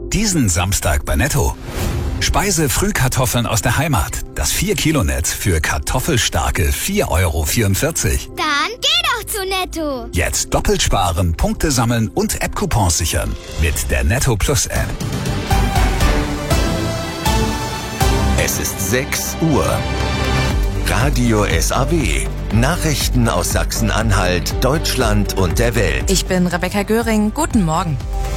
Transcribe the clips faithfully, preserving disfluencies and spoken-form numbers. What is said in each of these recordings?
Diesen Samstag bei Netto. Speise-Frühkartoffeln aus der Heimat. Das vier Kilo Netz für kartoffelstarke vier Euro vierundvierzig. Dann geh doch zu Netto. Jetzt doppelt sparen, Punkte sammeln und App-Coupons sichern. Mit der Netto Plus App. Es ist sechs Uhr. Radio S A W. Nachrichten aus Sachsen-Anhalt, Deutschland und der Welt. Ich bin Rebecca Göring. Guten Morgen.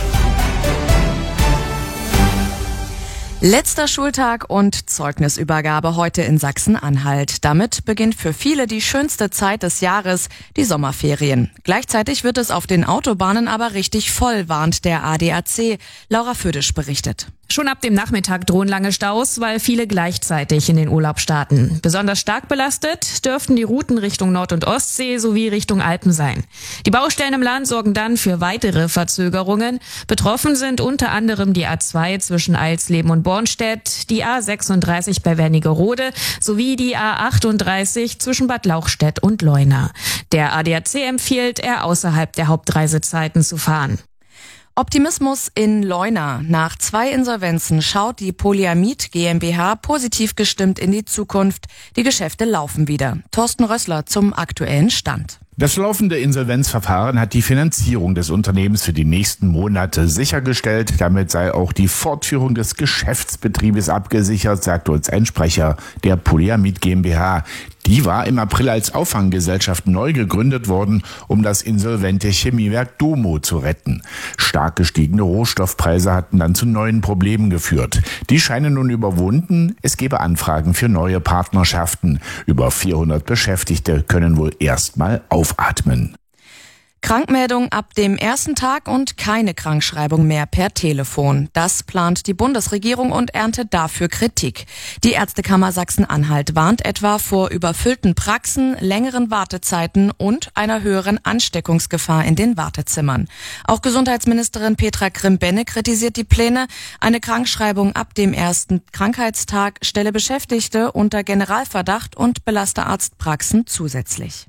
Letzter Schultag und Zeugnisübergabe heute in Sachsen-Anhalt. Damit beginnt für viele die schönste Zeit des Jahres, die Sommerferien. Gleichzeitig wird es auf den Autobahnen aber richtig voll, warnt der A D A C. Laura Födisch berichtet. Schon ab dem Nachmittag drohen lange Staus, weil viele gleichzeitig in den Urlaub starten. Besonders stark belastet dürften die Routen Richtung Nord- und Ostsee sowie Richtung Alpen sein. Die Baustellen im Land sorgen dann für weitere Verzögerungen. Betroffen sind unter anderem die A zwei zwischen Eilsleben und Bornstedt, die A sechsunddreißig bei Wernigerode sowie die A achtunddreißig zwischen Bad Lauchstädt und Leuna. Der A D A C empfiehlt, eher außerhalb der Hauptreisezeiten zu fahren. Optimismus in Leuna. Nach zwei Insolvenzen schaut die Polyamid GmbH positiv gestimmt in die Zukunft. Die Geschäfte laufen wieder. Thorsten Rössler zum aktuellen Stand. Das laufende Insolvenzverfahren hat die Finanzierung des Unternehmens für die nächsten Monate sichergestellt. Damit sei auch die Fortführung des Geschäftsbetriebes abgesichert, sagte uns ein Sprecher der Polyamid GmbH. Die war im April als Auffanggesellschaft neu gegründet worden, um das insolvente Chemiewerk Domo zu retten. Stark gestiegene Rohstoffpreise hatten dann zu neuen Problemen geführt. Die scheinen nun überwunden. Es gebe Anfragen für neue Partnerschaften. Über vierhundert Beschäftigte können wohl erstmal aufatmen. Krankmeldung ab dem ersten Tag und keine Krankschreibung mehr per Telefon. Das plant die Bundesregierung und erntet dafür Kritik. Die Ärztekammer Sachsen-Anhalt warnt etwa vor überfüllten Praxen, längeren Wartezeiten und einer höheren Ansteckungsgefahr in den Wartezimmern. Auch Gesundheitsministerin Petra Grimm-Benne kritisiert die Pläne. Eine Krankschreibung ab dem ersten Krankheitstag stelle Beschäftigte unter Generalverdacht und belaste Arztpraxen zusätzlich.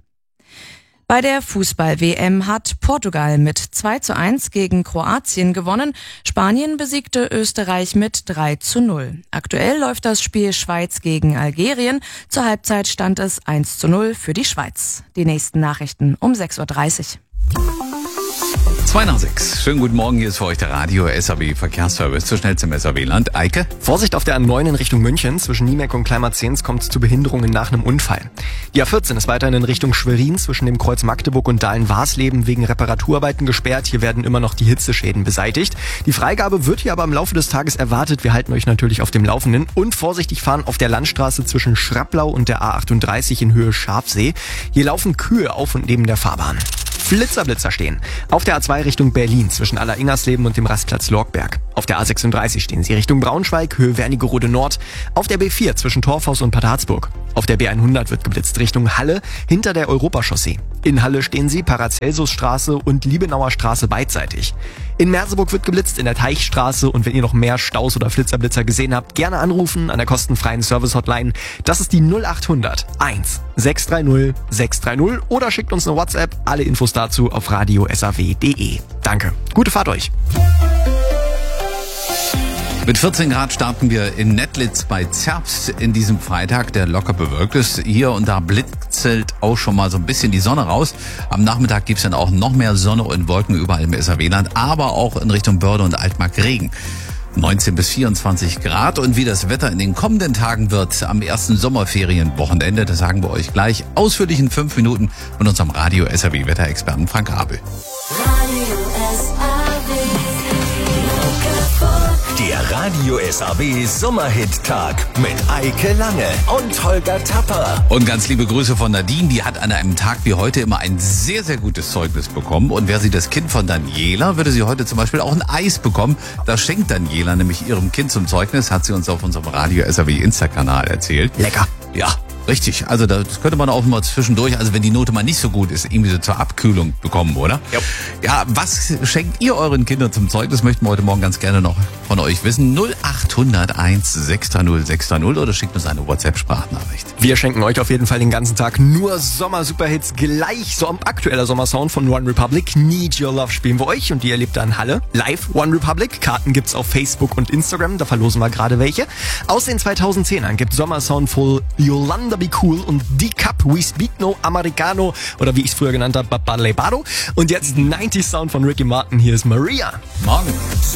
Bei der Fußball-W M hat Portugal mit zwei zu eins gegen Kroatien gewonnen. Spanien besiegte Österreich mit drei zu null. Aktuell läuft das Spiel Schweiz gegen Algerien. Zur Halbzeit stand es eins zu null für die Schweiz. Die nächsten Nachrichten um sechs Uhr dreißig. zwei nach sechs. Schönen guten Morgen, hier ist für euch der Radio S A W Verkehrsservice zu schnell zum S A W-Land. Eike? Vorsicht auf der A neun in Richtung München. Zwischen Niemek und Kleinmarzens kommt es zu Behinderungen nach einem Unfall. Die A vierzehn ist weiterhin in Richtung Schwerin zwischen dem Kreuz Magdeburg und Dahlen-Warsleben wegen Reparaturarbeiten gesperrt. Hier werden immer noch die Hitzeschäden beseitigt. Die Freigabe wird hier aber im Laufe des Tages erwartet. Wir halten euch natürlich auf dem Laufenden. Und vorsichtig fahren auf der Landstraße zwischen Schrapplau und der A achtunddreißig in Höhe Schafsee. Hier laufen Kühe auf und neben der Fahrbahn. Flitzer-Blitzer stehen. Auf der A zwei Richtung Berlin zwischen Aller-Ingersleben und dem Rastplatz Lorgberg. Auf der A sechsunddreißig stehen sie Richtung Braunschweig, Höhe Wernigerode Nord. Auf der B vier zwischen Torfhaus und Bad Harzburg. Auf der B hundert wird geblitzt Richtung Halle hinter der Europachaussee. In Halle stehen sie Paracelsusstraße und Liebenauer Straße beidseitig. In Merseburg wird geblitzt in der Teichstraße und wenn ihr noch mehr Staus oder Flitzerblitzer gesehen habt, gerne anrufen an der kostenfreien Service-Hotline. Das ist die null acht hundert eins sechs drei null sechs drei null oder schickt uns eine WhatsApp. Alle Infos dazu auf radio s a w punkt de. Danke. Gute Fahrt euch. Mit vierzehn Grad starten wir in Nettlitz bei Zerbst in diesem Freitag, der locker bewölkt ist. Hier und da blitzelt auch schon mal so ein bisschen die Sonne raus. Am Nachmittag gibt's dann auch noch mehr Sonne und Wolken überall im S A W-Land, aber auch in Richtung Börde und Altmark Regen. neunzehn bis vierundzwanzig Grad und wie das Wetter in den kommenden Tagen wird am ersten Sommerferienwochenende, das sagen wir euch gleich ausführlich in fünf Minuten mit unserem Radio S A W-Wetterexperten Frank Abel. Der Radio S A W Sommerhit-Tag mit Eike Lange und Holger Tapper. Und ganz liebe Grüße von Nadine, die hat an einem Tag wie heute immer ein sehr, sehr gutes Zeugnis bekommen. Und wäre sie das Kind von Daniela, würde sie heute zum Beispiel auch ein Eis bekommen. Das schenkt Daniela nämlich ihrem Kind zum Zeugnis, hat sie uns auf unserem Radio S A W Insta-Kanal erzählt. Lecker. Ja. Richtig, also das könnte man auch mal zwischendurch, also wenn die Note mal nicht so gut ist, irgendwie so zur Abkühlung bekommen, oder? Ja. Ja, was schenkt ihr euren Kindern zum Zeug? Das möchten wir heute Morgen ganz gerne noch von euch wissen. null acht hundert eins sechs null sechs null oder schickt uns eine WhatsApp-Sprachnachricht. Wir schenken euch auf jeden Fall den ganzen Tag nur Sommer-Superhits gleich. So ein aktueller Sommersound von One Republic, Need Your Love, spielen wir euch und ihr erlebt dann Halle. Live One Republic. Karten gibt's auf Facebook und Instagram, da verlosen wir gerade welche. Aus den zweitausendzehnern gibt Sommersound voll Yolanda Be Cool und D-Cup, We Speak No Americano oder wie ich es früher genannt habe, Babalebado. Und jetzt neunzig Sound von Ricky Martin, hier ist Maria. Morgen.